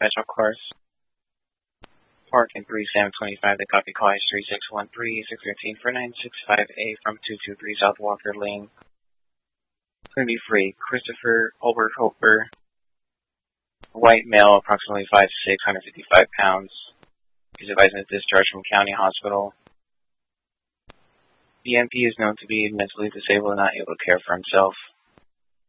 special cars. Park in 3725, the copy call is 3613 for 965A from 223 South Walker Lane. Going to be free. Christopher Oberhofer, white male, approximately 5'6", 155 pounds. He's advised of discharge from County Hospital. The MP is known to be mentally disabled and not able to care for himself.